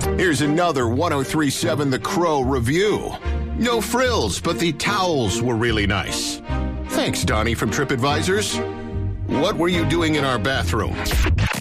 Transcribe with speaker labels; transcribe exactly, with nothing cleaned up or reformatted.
Speaker 1: Here's another one oh three point seven The Crow review. No frills, but the towels were really nice. Thanks, Donnie from TripAdvisors. What were you doing in our bathroom?